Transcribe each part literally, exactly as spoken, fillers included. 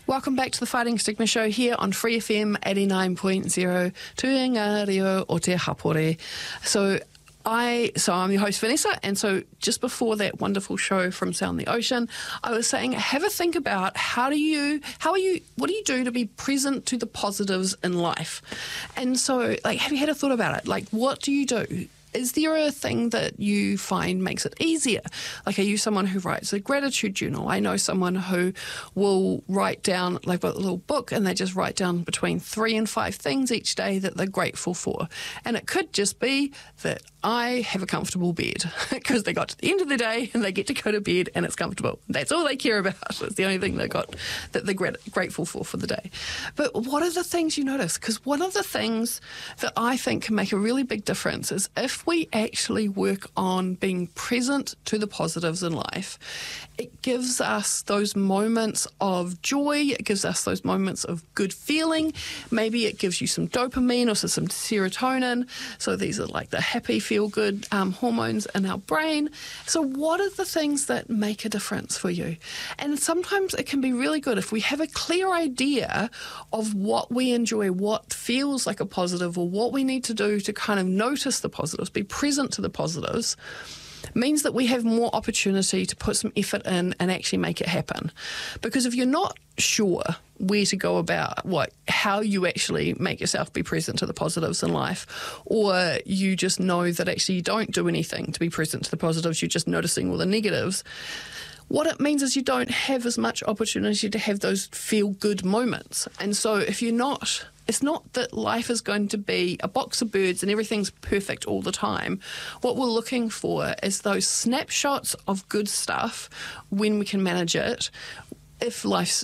Welcome back to the Fighting Stigma Show here on Free F M eighty-nine point zero, Tuhinga Reo o Te Hapore. So I, so I'm your host Vanessa, and so just before that wonderful show from Sound the Ocean, I was saying, have a think about how do you, how are you, what do you do to be present to the positives in life? And so, like, have you had a thought about it? Like, what do you do? Is there a thing that you find makes it easier? Like, are you someone who writes a gratitude journal? I know someone who will write down, like, a little book, and they just write down between three and five things each day that they're grateful for. And it could just be that I have a comfortable bed because they got to the end of the day and they get to go to bed and it's comfortable. That's all they care about. It's the only thing they got that they're grat- grateful for for the day. But what are the things you notice? Because one of the things that I think can make a really big difference is if we actually work on being present to the positives in life, it gives us those moments of joy, it gives us those moments of good feeling. Maybe it gives you some dopamine or some serotonin. So these are like the happy, feel-good um, hormones in our brain. So what are the things that make a difference for you? And sometimes it can be really good if we have a clear idea of what we enjoy, what feels like a positive, or what we need to do to kind of notice the positives, be present to the positives. Means that we have more opportunity to put some effort in and actually make it happen. Because if you're not sure where to go about what, how you actually make yourself be present to the positives in life, or you just know that actually you don't do anything to be present to the positives, you're just noticing all the negatives, what it means is you don't have as much opportunity to have those feel-good moments. And so if you're not, it's not that life is going to be a box of birds and everything's perfect all the time. What we're looking for is those snapshots of good stuff when we can manage it, if life's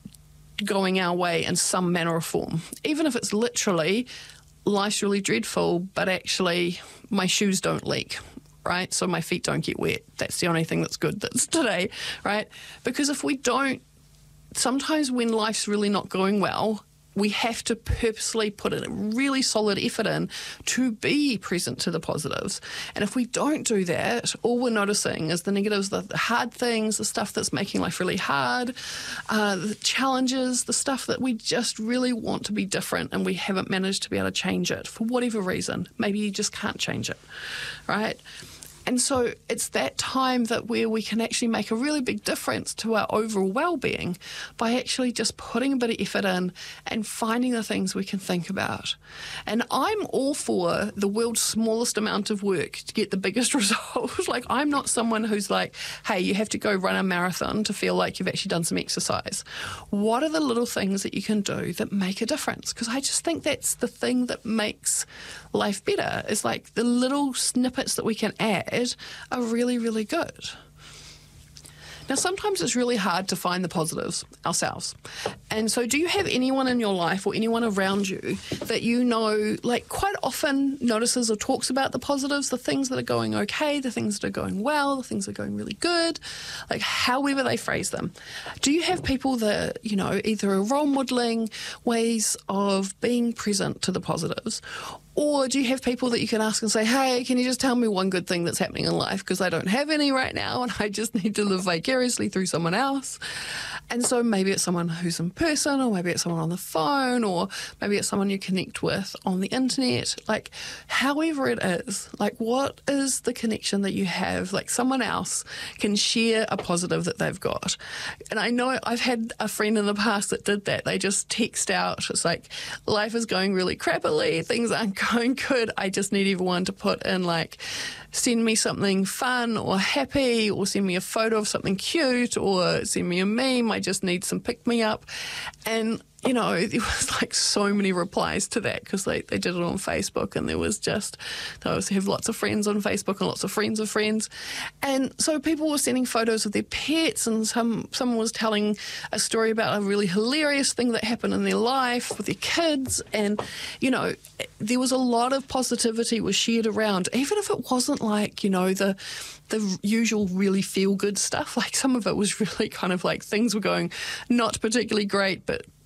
going our way in some manner or form. Even if it's literally, life's really dreadful, but actually my shoes don't leak. Right? So my feet don't get wet. That's the only thing that's good that's today, right? Because if we don't, sometimes when life's really not going well, we have to purposely put a really solid effort in to be present to the positives. And if we don't do that, all we're noticing is the negatives, the hard things, the stuff that's making life really hard, uh, the challenges, the stuff that we just really want to be different and we haven't managed to be able to change it for whatever reason. Maybe you just can't change it, right? And so it's that time that where we can actually make a really big difference to our overall well-being by actually just putting a bit of effort in and finding the things we can think about. And I'm all for the world's smallest amount of work to get the biggest result. Like, I'm not someone who's like, hey, you have to go run a marathon to feel like you've actually done some exercise. What are the little things that you can do that make a difference? Because I just think that's the thing that makes life better. It's like the little snippets that we can add are really, really good. Now, sometimes it's really hard to find the positives ourselves. And so do you have anyone in your life or anyone around you that you know, like, quite often notices or talks about the positives, the things that are going okay, the things that are going well, the things that are going really good, like however they phrase them? Do you have people that, you know, either are role modeling ways of being present to the positives, or do you have people that you can ask and say, hey, can you just tell me one good thing that's happening in life? Because I don't have any right now and I just need to live vicariously through someone else. And so maybe it's someone who's in person, or maybe it's someone on the phone, or maybe it's someone you connect with on the internet. Like, however it is, like, what is the connection that you have? Like, someone else can share a positive that they've got. And I know I've had a friend in the past that did that. They just text out. It's like, life is going really crappily. Things aren't going good. I just need everyone to put in, like, send me something fun or happy, or send me a photo of something cute, or send me a meme. I just need some pick-me-up. And, you know, there was like so many replies to that because they, they did it on Facebook, and there was just, they obviously have lots of friends on Facebook and lots of friends of friends. And so people were sending photos of their pets, and some someone was telling a story about a really hilarious thing that happened in their life with their kids. And, you know, there was a lot of positivity was shared around, even if it wasn't like, you know, the the usual really feel-good stuff. Like, some of it was really kind of like things were going not particularly great, but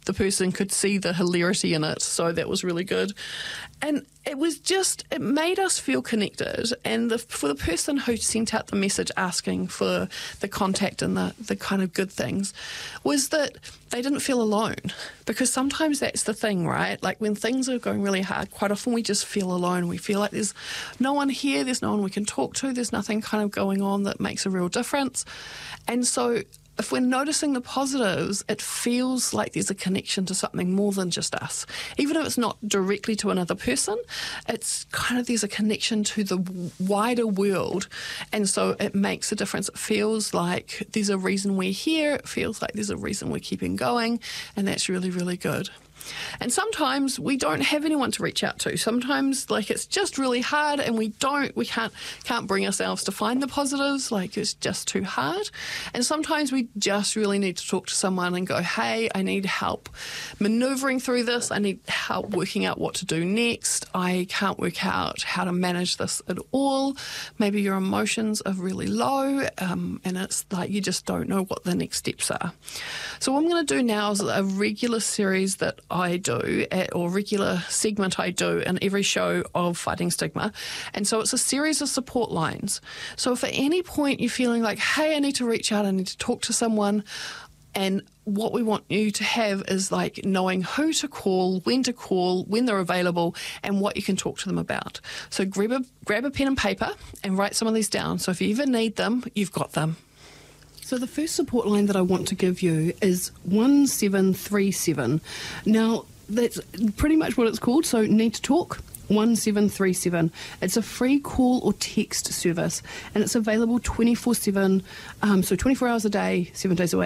the person could see the hilarity in it. So that was really good. And it was just, it made us feel connected. And the, for the person who sent out the message asking for the contact and the, the kind of good things, was that they didn't feel alone. Because sometimes that's the thing, right? Like when things are going really hard, quite often we just feel alone. We feel like there's no one here, there's no one we can talk to, there's nothing kind of going on that makes a real difference. And so if we're noticing the positives, it feels like there's a connection to something more than just us. Even if it's not directly to another person, it's kind of there's a connection to the wider world. And so it makes a difference. It feels like there's a reason we're here. It feels like there's a reason we're keeping going. And that's really, really good. And sometimes we don't have anyone to reach out to. Sometimes, like, it's just really hard and we don't, we can't can't bring ourselves to find the positives, like it's just too hard. And sometimes we just really need to talk to someone and go, hey, I need help manoeuvring through this. I need help working out what to do next. I can't work out how to manage this at all. Maybe your emotions are really low um, and it's like you just don't know what the next steps are. So what I'm going to do now is a regular series that I do, at, or regular segment I do in every show of Fighting Stigma. And so it's a series of support lines. So if at any point you're feeling like, hey, I need to reach out, I need to talk to someone, and what we want you to have is like knowing who to call, when to call, when they're available, and what you can talk to them about. So grab a, grab a pen and paper and write some of these down. So if you ever need them, you've got them. So the first support line that I want to give you is one seven three seven. Now, that's pretty much what it's called, so Need to Talk, one seven three seven. It's a free call or text service, and it's available twenty-four seven, um, so twenty-four hours a day, seven days a week.